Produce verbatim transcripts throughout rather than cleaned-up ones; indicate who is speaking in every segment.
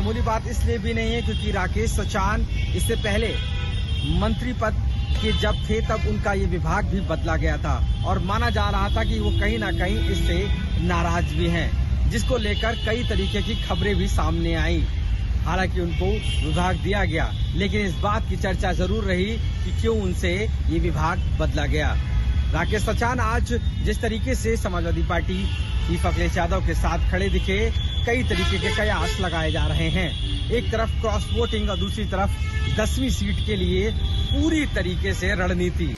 Speaker 1: मामूली बात इसलिए भी नहीं है क्योंकि राकेश सचान इससे पहले मंत्री पद के जब थे तब उनका ये विभाग भी बदला गया था और माना जा रहा था कि वो कहीं ना कहीं इससे नाराज भी हैं, जिसको लेकर कई तरीके की खबरें भी सामने आई। हालांकि उनको विभाग दिया गया, लेकिन इस बात की चर्चा जरूर रही कि क्यों उनसे ये विभाग बदला गया। राकेश सचान आज जिस तरीके से समाजवादी पार्टी चीफ अखिलेश यादव के साथ खड़े दिखे, कई तरीके के कयास लगाए जा रहे हैं। एक तरफ क्रॉस वोटिंग और दूसरी तरफ दसवीं सीट के लिए पूरी तरीके से रणनीति।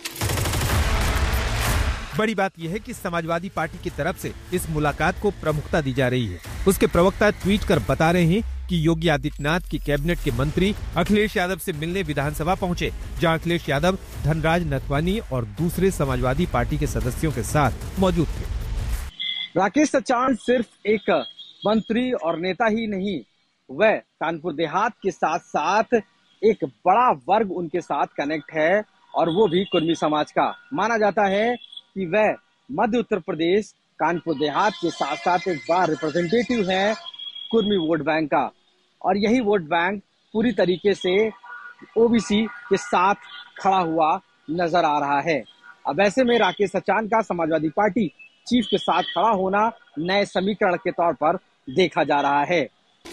Speaker 2: बड़ी बात यह है कि समाजवादी पार्टी की तरफ से इस मुलाकात को प्रमुखता दी जा रही है। उसके प्रवक्ता ट्वीट कर बता रहे हैं कि योगी आदित्यनाथ की कैबिनेट के मंत्री अखिलेश यादव से मिलने विधानसभा पहुंचे, जहां अखिलेश यादव धनराज नथवानी और दूसरे समाजवादी पार्टी के सदस्यों के साथ मौजूद थे।
Speaker 1: राकेश सचान सिर्फ एक मंत्री और नेता ही नहीं, वह कानपुर देहात के साथ साथ एक बड़ा वर्ग उनके साथ कनेक्ट है और वो भी कुर्मी समाज का। माना जाता है कि वह मध्य उत्तर प्रदेश कानपुर देहात के साथ साथ एक बड़ा रिप्रेजेंटेटिव है कुर्मी वोट बैंक का, और यही वोट बैंक पूरी तरीके से ओबीसी के साथ खड़ा हुआ नजर आ रहा है। अब ऐसे में राकेश सचान का समाजवादी पार्टी चीफ के साथ खड़ा होना नए समीकरण के तौर पर देखा जा रहा है।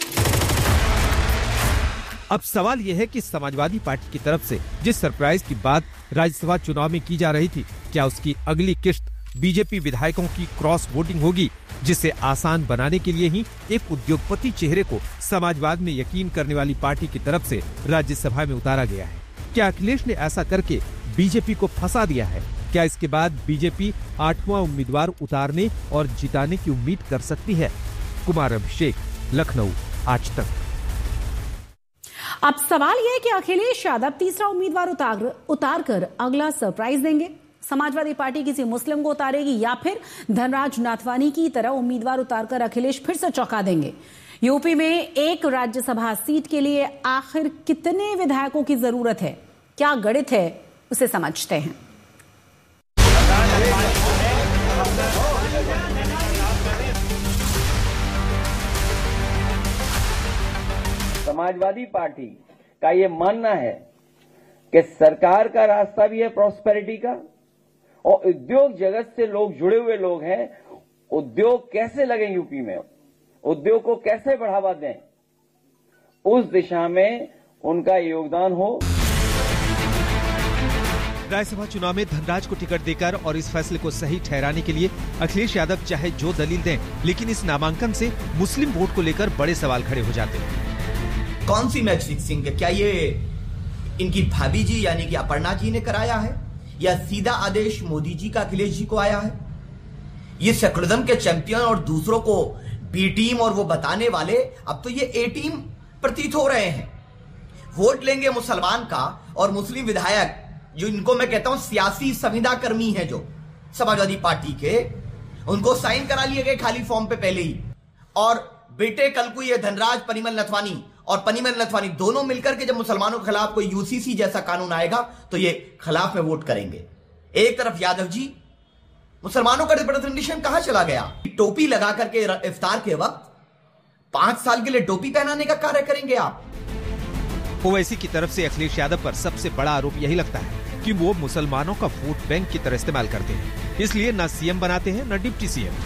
Speaker 2: अब सवाल यह है कि समाजवादी पार्टी की तरफ से जिस सरप्राइज की बात राज्यसभा चुनाव में की जा रही थी, क्या उसकी अगली किश्त बीजेपी विधायकों की क्रॉस वोटिंग होगी, जिसे आसान बनाने के लिए ही एक उद्योगपति चेहरे को समाजवाद में यकीन करने वाली पार्टी की तरफ से राज्यसभा में उतारा गया है। क्या अखिलेश ने ऐसा करके बीजेपी को फंसा दिया है? क्या इसके बाद बीजेपी आठवां उम्मीदवार उतारने और जिताने की उम्मीद कर सकती है? कुमार अभिषेक, लखनऊ, आज तक।
Speaker 3: अब सवाल यह है कि अखिलेश यादव तीसरा उम्मीदवार उतार उतार कर अगला सरप्राइज देंगे। समाजवादी पार्टी किसी मुस्लिम को उतारेगी या फिर धनराज नाथवानी की तरह उम्मीदवार उतारकर अखिलेश फिर से चौंका देंगे। यूपी में एक राज्यसभा सीट के लिए आखिर कितने विधायकों की जरूरत है, क्या गणित है, उसे समझते हैं।
Speaker 4: समाजवादी पार्टी का ये मानना है कि सरकार का रास्ता भी है प्रॉस्पेरिटी का, और उद्योग जगत से लोग जुड़े हुए लोग हैं। उद्योग कैसे लगे यूपी में, उद्योग को कैसे बढ़ावा दें, उस दिशा में उनका योगदान हो।
Speaker 2: राज्यसभा चुनाव में धनराज को टिकट देकर और इस फैसले को सही ठहराने के लिए अखिलेश यादव चाहे जो दलील दें, लेकिन इस नामांकन से मुस्लिम वोट को लेकर बड़े सवाल खड़े हो जाते हैं।
Speaker 5: कौन सी मैच फिक्सिंग है? क्या ये इनकी भाभी जी यानी कि अपर्णा जी ने कराया है, या सीधा आदेश मोदी जी का अखिलेश जी को आया है? ये सेकुलरिज्म के चैंपियन और दूसरों को बी टीम और वो बताने वाले अब तो ये ए टीम प्रतीत हो रहे हैं। वोट लेंगे मुसलमान का, और मुस्लिम विधायक जो इनको मैं कहता हूं सियासी संविदा कर्मी है जो समाजवादी पार्टी के, उनको साइन करा लिए गए खाली फॉर्म पे पहले ही। और बेटे कल को ये धनराज परिमल नथवानी और पनिमल नथवानी दोनों मिलकर के जब मुसलमानों के खिलाफ कोई यूसीसी जैसा कानून आएगा तो ये खिलाफ में वोट करेंगे। एक तरफ यादव जी, मुसलमानों का रिप्रेजेंटेशन कहां चला गया? टोपी लगा करके इफ्तार के वक्त पांच साल के लिए टोपी पहनाने का कार्य करेंगे आप।
Speaker 2: ओवैसी की तरफ से अखिलेश यादव पर सबसे बड़ा आरोप यही लगता है कि वो मुसलमानों का वोट बैंक की तरह इस्तेमाल करते हैं, इसलिए न सीएम बनाते हैं न डिप्टी सीएम।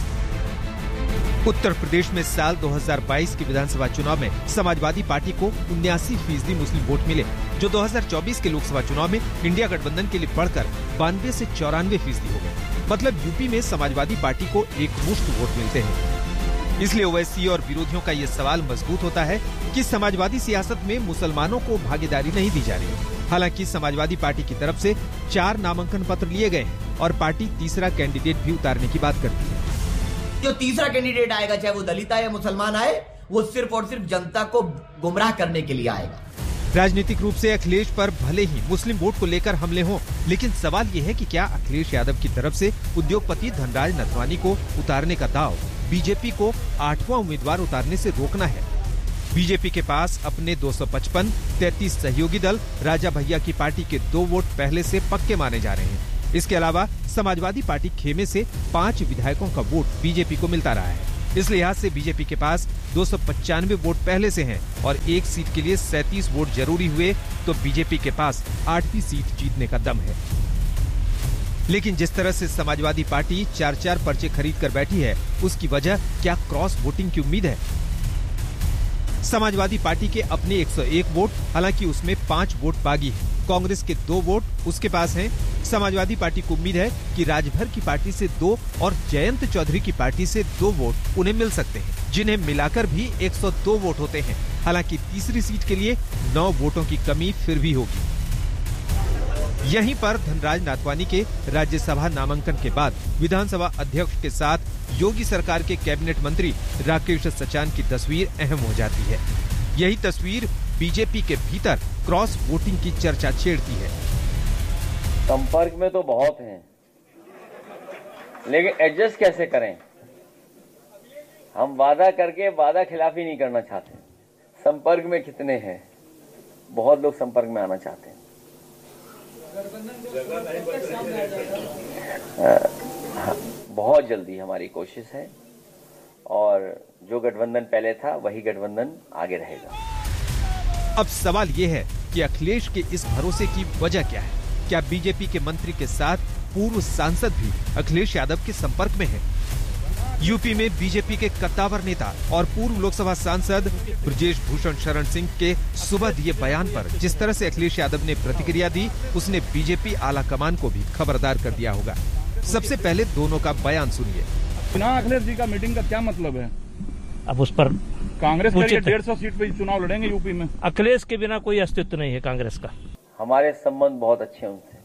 Speaker 2: उत्तर प्रदेश में साल दो हज़ार बाईस के विधानसभा चुनाव में समाजवादी पार्टी को उन्यासी फीसदी मुस्लिम वोट मिले, जो दो हज़ार चौबीस के लोकसभा चुनाव में इंडिया गठबंधन के लिए बढ़कर बानवे से चौरानवे फीसदी हो गए। मतलब यूपी में समाजवादी पार्टी को एक मुश्त वोट मिलते हैं। इसलिए ओवैसी और विरोधियों का ये सवाल मजबूत होता है कि समाजवादी सियासत में मुसलमानों को भागीदारी नहीं दी जा रही। हालांकि समाजवादी पार्टी की तरफ से चार नामांकन पत्र लिए गए हैं और पार्टी तीसरा कैंडिडेट भी उतारने की बात करती है।
Speaker 5: जो तीसरा कैंडिडेट आएगा, चाहे वो दलित आए या मुसलमान आए, वो सिर्फ और सिर्फ जनता को गुमराह करने के लिए आएगा।
Speaker 2: राजनीतिक रूप से अखिलेश पर भले ही मुस्लिम वोट को लेकर हमले हों, लेकिन सवाल ये है कि क्या अखिलेश यादव की तरफ से उद्योगपति धनराज नथवानी को उतारने का दाव बीजेपी को आठवां उम्मीदवार उतारने से रोकना है? बीजेपी के पास अपने दो सौ पचपन, तैंतीस सहयोगी दल, राजा भैया की पार्टी के दो वोट पहले से पक्के माने जा रहे हैं। इसके अलावा समाजवादी पार्टी खेमे से पांच विधायकों का वोट बीजेपी को मिलता रहा है। इस लिहाज से बीजेपी के पास दो सौ पचानवे वोट पहले से हैं और एक सीट के लिए सैंतीस वोट जरूरी हुए तो बीजेपी के पास आठवीं सीट जीतने का दम है। लेकिन जिस तरह से समाजवादी पार्टी चार चार पर्चे खरीद कर बैठी है, उसकी वजह क्या क्रॉस वोटिंग की उम्मीद है? समाजवादी पार्टी के अपने एक सौ एक वोट, हालांकि उसमें पांच वोट बागी है। कांग्रेस के दो वोट उसके पास हैं। समाजवादी पार्टी को उम्मीद है कि राजभर की पार्टी से दो और जयंत चौधरी की पार्टी से दो वोट उन्हें मिल सकते हैं, जिन्हें मिलाकर भी एक सौ दो वोट होते हैं। हालांकि तीसरी सीट के लिए नौ वोटों की कमी फिर भी होगी। यहीं पर धनराज नाथवानी के राज्यसभा नामांकन के बाद विधानसभा अध्यक्ष के साथ योगी सरकार के कैबिनेट मंत्री राकेश सचान की तस्वीर अहम हो जाती है। यही तस्वीर बीजेपी के भीतर क्रॉस वोटिंग की चर्चा छेड़ती है।
Speaker 4: संपर्क में तो बहुत हैं, लेकिन एडजस्ट कैसे करें? हम वादा करके वादा खिलाफी नहीं करना चाहते। संपर्क में कितने हैं? बहुत लोग संपर्क में आना चाहते हैं। हाँ, बहुत जल्दी हमारी कोशिश है और जो गठबंधन पहले था वही गठबंधन आगे रहेगा।
Speaker 2: अब सवाल ये है कि अखिलेश के इस भरोसे की वजह क्या है? क्या बीजेपी के मंत्री के साथ पूर्व सांसद भी अखिलेश यादव के संपर्क में हैं? यूपी में बीजेपी के कद्दावर नेता और पूर्व लोकसभा सांसद ब्रजेश भूषण शरण सिंह के सुबह दिए बयान पर जिस तरह से अखिलेश यादव ने प्रतिक्रिया दी, उसने बीजेपी आला कमान को भी खबरदार कर दिया होगा। सबसे पहले दोनों का बयान सुनिए।
Speaker 6: बिना अखिलेश जी का मीटिंग का क्या मतलब है?
Speaker 7: अब उस पर
Speaker 6: कांग्रेस के डेढ़ सौ सीट पे चुनाव लड़ेंगे यूपी में।
Speaker 7: अखिलेश के बिना कोई अस्तित्व नहीं है कांग्रेस का।
Speaker 4: हमारे संबंध बहुत अच्छे हैं उनसे।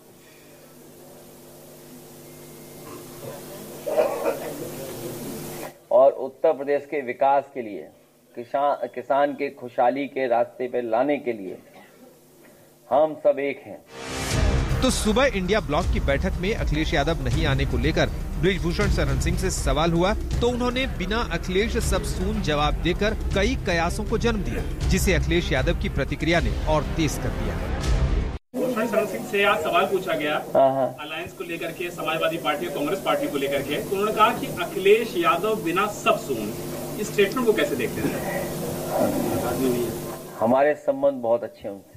Speaker 4: और उत्तर प्रदेश के विकास के लिए, किसान किसान के खुशहाली के रास्ते पे लाने के लिए हम सब एक हैं।
Speaker 2: तो सुबह इंडिया ब्लॉक की बैठक में अखिलेश यादव नहीं आने को लेकर ब्रिजभूषण शरण सिंह से सवाल हुआ तो उन्होंने बिना अखिलेश सब सून जवाब देकर कई कयासों को जन्म दिया, जिसे अखिलेश यादव की प्रतिक्रिया ने और तेज कर दिया।
Speaker 8: भूषण शरण सिंह से आज सवाल पूछा गया अलायंस को लेकर के, समाजवादी पार्टी और कांग्रेस पार्टी को लेकर के, तो उन्होंने कहा कि अखिलेश यादव बिना सब सून। इस स्टेटमेंट को कैसे देखते हैं?
Speaker 4: हमारे संबंध बहुत अच्छे हैं उनसे।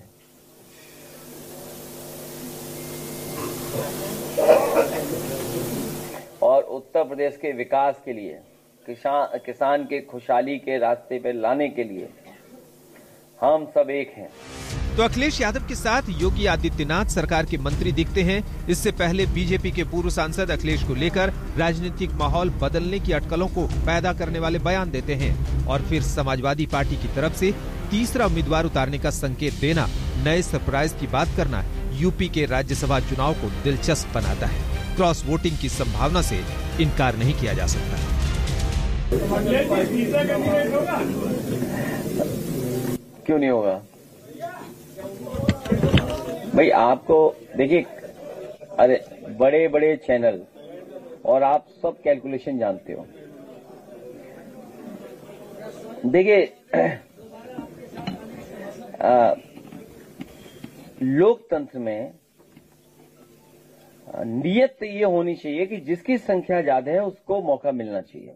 Speaker 4: और उत्तर प्रदेश के विकास के लिए, किसान किसान के खुशहाली के रास्ते पे लाने के लिए हम सब एक हैं।
Speaker 2: तो अखिलेश यादव के साथ योगी आदित्यनाथ सरकार के मंत्री दिखते हैं। इससे पहले बीजेपी के पूर्व सांसद अखिलेश को लेकर राजनीतिक माहौल बदलने की अटकलों को पैदा करने वाले बयान देते हैं और फिर समाजवादी पार्टी की तरफ से तीसरा उम्मीदवार उतारने का संकेत देना, नए सरप्राइज की बात करना यूपी के राज्यसभा चुनाव को दिलचस्प बनाता है। क्रॉस वोटिंग की संभावना से इनकार नहीं किया जा सकता।
Speaker 4: क्यों नहीं होगा भाई? आपको देखिए, अरे बड़े बड़े चैनल और आप सब कैलकुलेशन जानते हो। देखिए, लोकतंत्र में नियत ये होनी चाहिए कि जिसकी संख्या ज्यादा है उसको मौका मिलना चाहिए।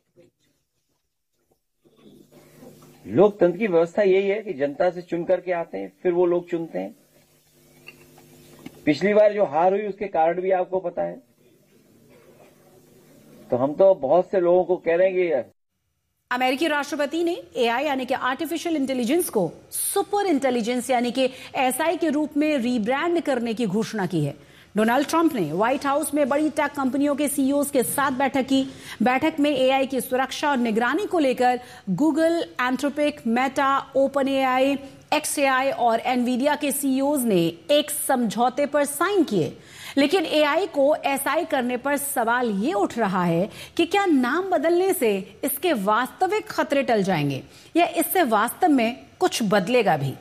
Speaker 4: लोकतंत्र की व्यवस्था यही है कि जनता से चुन करके आते हैं, फिर वो लोग चुनते हैं। पिछली बार जो हार हुई उसके कारण भी आपको पता है। तो हम तो बहुत से लोगों को कह रहे हैं कि
Speaker 3: अमेरिकी राष्ट्रपति ने एआई यानी कि आर्टिफिशियल इंटेलिजेंस को सुपर इंटेलिजेंस यानी कि एसआई के रूप में रीब्रांड करने की घोषणा की है। डोनाल्ड ट्रंप ने व्हाइट हाउस में बड़ी टेक कंपनियों के सीईओज के साथ बैठक की। बैठक में एआई की सुरक्षा और निगरानी को लेकर Google, Anthropic, Meta, open AI, XAI और एनवीडिया के सीईओज ने एक समझौते पर साइन किए। लेकिन एआई को एसआई करने पर सवाल ये उठ रहा है कि क्या नाम बदलने से इसके वास्तविक खतरे टल जाएंगे या इससे वास्तव में कुछ बदलेगा भी।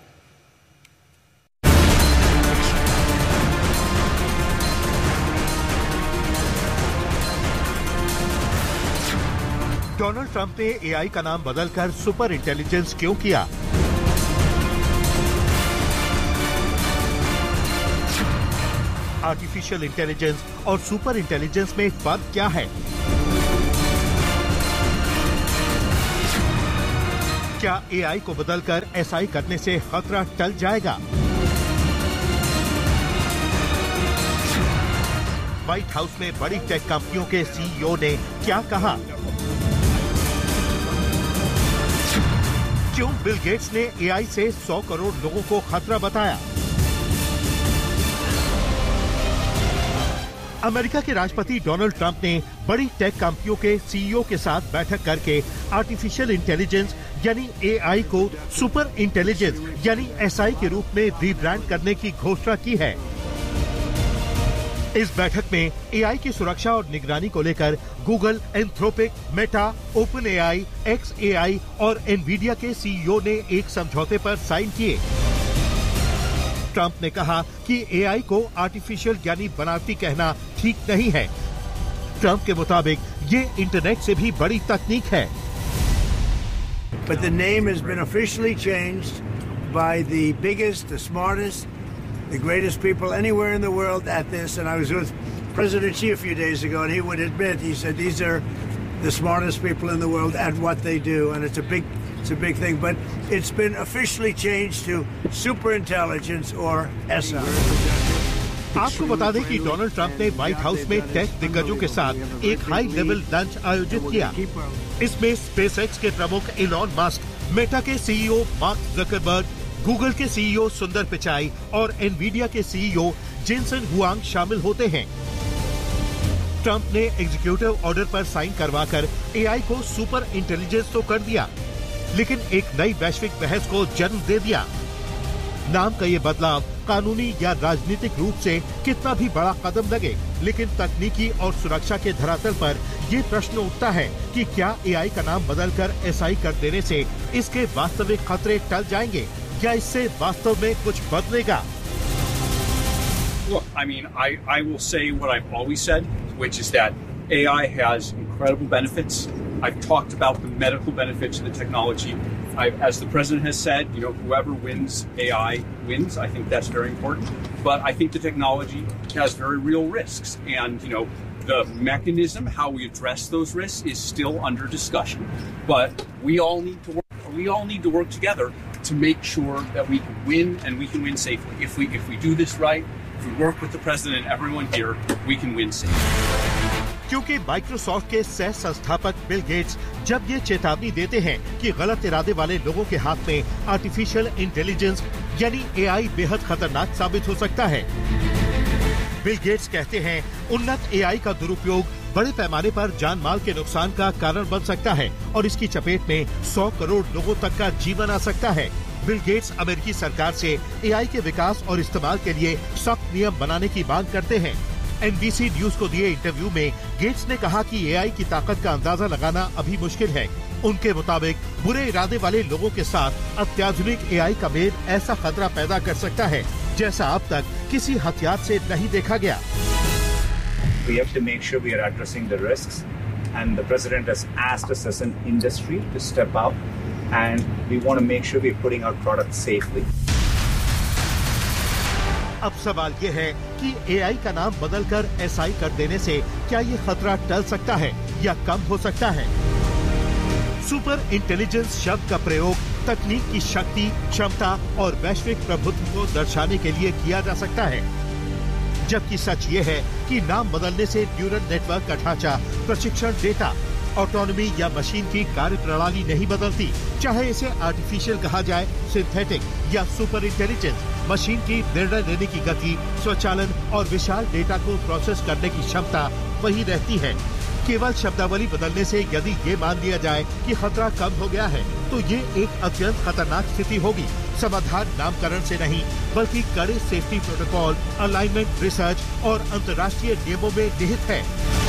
Speaker 9: डोनाल्ड ट्रंप ने एआई का नाम बदलकर सुपर इंटेलिजेंस क्यों किया? आर्टिफिशियल इंटेलिजेंस और सुपर इंटेलिजेंस में फर्क क्या है? क्या एआई को बदलकर एसआई करने से खतरा टल जाएगा? व्हाइट हाउस में बड़ी टेक कंपनियों के सीईओ ने क्या कहा? क्यों बिल गेट्स ने एआई से सौ करोड़ लोगों को खतरा बताया? अमेरिका के राष्ट्रपति डोनाल्ड ट्रंप ने बड़ी टेक कंपनियों के सीईओ के साथ बैठक करके आर्टिफिशियल इंटेलिजेंस यानी एआई को सुपर इंटेलिजेंस यानी एसआई के रूप में रीब्रांड करने की घोषणा की है। इस बैठक में एआई की सुरक्षा और निगरानी को लेकर Google, Anthropic, Meta, open AI, x AI और एनवीडिया के सीईओ ने एक समझौते पर साइन किए। ट्रंप ने कहा कि एआई को आर्टिफिशियल यानी बनावटी कहना ठीक नहीं है। ट्रंप के मुताबिक ये इंटरनेट से भी बड़ी तकनीक है।
Speaker 10: But the name has been officially changed by the biggest, the smartest, the greatest people anywhere in the world at this. And I was with President Xi a few days ago, and he would admit, he said, these are the smartest people in the world at what they do, and it's a big, it's a big thing. But it's been officially changed to super intelligence or S I.
Speaker 9: आपको बता दें कि Donald Trump ने white house में take दिग्गजों के साथ एक हाई लेवल लंच आयोजित किया। इसमें स्पेसएक्स के प्रमुख इलॉन मस्क, मेटा के सीईओ मार्क जकरबर्ग, गूगल के सीईओ सुंदर पिचाई और एनवीडिया के सीईओ जेनसन हुआंग शामिल होते हैं। ट्रंप ने एग्जीक्यूटिव ऑर्डर पर साइन करवाकर एआई को सुपर इंटेलिजेंस तो कर दिया, लेकिन एक नई वैश्विक बहस को जन्म दे दिया। नाम का ये बदलाव कानूनी या राजनीतिक रूप से कितना भी बड़ा कदम लगे, लेकिन तकनीकी और सुरक्षा के धरातल पर ये प्रश्न उठता है कि क्या एआई का नाम बदलकर एसआई कर देने से इसके वास्तविक खतरे टल जाएंगे, क्या इससे वास्तव में कुछ बदलेगा?
Speaker 11: Look, I mean, I, I will say what I've always said, which is that A I has incredible benefits. I've talked about the medical benefits of the technology. I've, as the president has said, you know, whoever wins A I wins. I think that's very important. But I think the technology has very real risks. And, you know, the mechanism, how we address those risks is still under discussion. But we all need to work, we all need to work together to make sure that we can win and we can win safely. If we, if we do this right, if we work with the president and everyone here, we can win safely.
Speaker 9: क्योंकि Microsoft के सह संस्थापक Bill Gates जब ये चेतावनी देते हैं कि गलत इरादे वाले लोगों के हाथ में आर्टिफिशियल इंटेलिजेंस यानी एआई बेहद खतरनाक साबित हो सकता है। बिल गेट्स कहते हैं उन्नत एआई का दुरुपयोग बड़े पैमाने पर जान माल के नुकसान का कारण बन सकता है और इसकी चपेट में सौ करोड़ लोगों तक का जीवन आ सकता है। बिल गेट्स अमेरिकी सरकार से एआई के विकास और इस्तेमाल के लिए सख्त नियम बनाने की मांग करते हैं। एनबीसी न्यूज को दिए इंटरव्यू में गेट्स ने कहा कि एआई की ताकत का अंदाजा लगाना अभी मुश्किल है। उनके मुताबिक बुरे इरादे वाले लोगों के साथ अत्याधुनिक एआई का मेल ऐसा खतरा पैदा कर सकता है जैसा अब तक किसी हथियार से नहीं देखा गया।
Speaker 12: We have to make sure we are addressing the risks, and the president has asked us as an industry to step up, and we want to make sure we are putting out products safely.
Speaker 9: अब सवाल ये है कि AI का नाम बदलकर SI कर देने से क्या ये खतरा टल सकता है या कम हो सकता है? सुपर इंटेलिजेंस शब्द का प्रयोग तकनीक की शक्ति, क्षमता और वैश्विक प्रभुत्व को दर्शाने के लिए किया जा सकता है, जबकि सच ये है कि नाम बदलने से न्यूरल नेटवर्क का ढांचा, प्रशिक्षण डेटा, ऑटोनॉमी या मशीन की कार्य प्रणाली नहीं बदलती। चाहे इसे आर्टिफिशियल कहा जाए, सिंथेटिक या सुपर इंटेलिजेंस, मशीन की निर्णय लेने की गति, स्वचालन और विशाल डेटा को प्रोसेस करने की क्षमता वही रहती है। केवल शब्दावली बदलने से यदि ये मान लिया जाए कि खतरा कम हो गया है, तो ये एक अत्यंत खतरनाक स्थिति होगी। समाधान नामकरण से नहीं, बल्कि कड़े सेफ्टी प्रोटोकॉल, अलाइनमेंट, रिसर्च और अंतर्राष्ट्रीय नियमों में निहित है।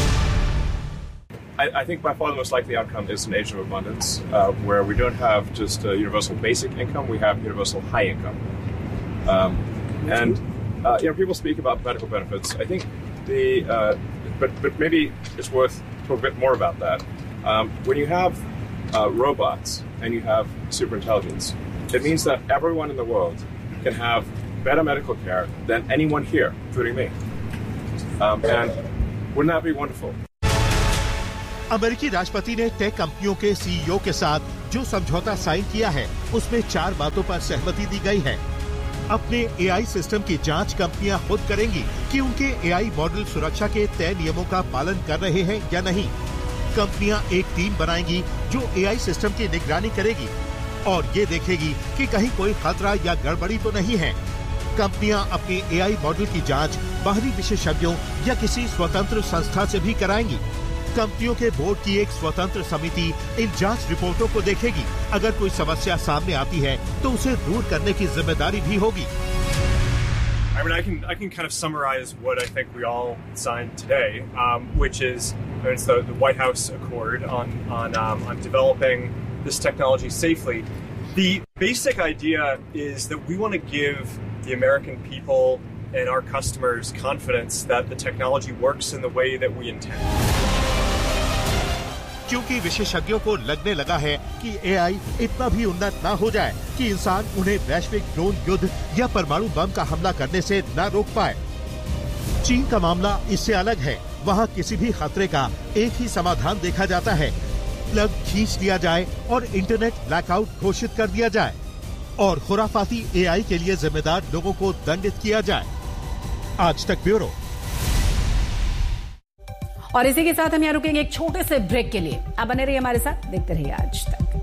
Speaker 13: I, I think by far the most likely outcome is an age of abundance, uh, where we don't have just a universal basic income, we have universal high income. Um, and, uh, you know, people speak about medical benefits. I think the, uh, but, but maybe it's worth talking a bit more about that. Um, when you have uh, robots and you have super intelligence, it means that everyone in the world can have better medical care than anyone here, including me. Um, and wouldn't that be wonderful?
Speaker 9: अमेरिकी राष्ट्रपति ने take कंपनियों के CEO के साथ जो समझौता sign किया है उसमें चार बातों पर सहमति दी गई है। अपने एआई सिस्टम की जांच कंपनियां खुद करेंगी कि उनके एआई मॉडल सुरक्षा के तय नियमों का पालन कर रहे हैं या नहीं। कंपनियां एक टीम बनाएंगी जो एआई सिस्टम की निगरानी करेगी और ये देखेगी कि कहीं कोई खतरा या गड़बड़ी तो नहीं है। कंपनियां अपनी एआई मॉडल की जांच बाहरी विशेषज्ञों या किसी स्वतंत्र संस्था से भी कराएंगी। कंपनियों के बोर्ड की एक स्वतंत्र समिति इन जांच रिपोर्टों को देखेगी। अगर कोई समस्या सामने आती है तो उसे दूर करने की जिम्मेदारी भी होगी।
Speaker 13: I mean, I can I can kind of summarize what I think we all signed today, um, which is it's the, the White House Accord on on um, on developing this technology safely. The basic idea is that we want to give the American people and our customers confidence that the technology works in the way that we intend.
Speaker 9: क्योंकि विशेषज्ञों को लगने लगा है कि AI इतना भी उन्नत ना हो जाए कि इंसान उन्हें वैश्विक ड्रोन युद्ध या परमाणु बम का हमला करने से न रोक पाए। चीन का मामला इससे अलग है। वहाँ किसी भी खतरे का एक ही समाधान देखा जाता है, प्लग खींच दिया जाए और इंटरनेट ब्लैकआउट घोषित कर दिया जाए और खुराफाती एआई के लिए जिम्मेदार लोगों को दंडित किया जाए। आज तक ब्यूरो।
Speaker 3: और इसी के साथ हम यहाँ रुकेंगे एक छोटे से ब्रेक के लिए। आप बने रहिए हमारे साथ, देखते रहिए आज तक।